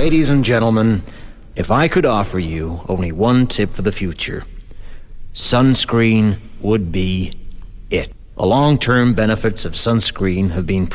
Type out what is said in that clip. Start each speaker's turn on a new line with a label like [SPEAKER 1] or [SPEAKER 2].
[SPEAKER 1] Ladies and gentlemen, if I could offer you only one tip for the future, sunscreen would be it. The long-term benefits of sunscreen have been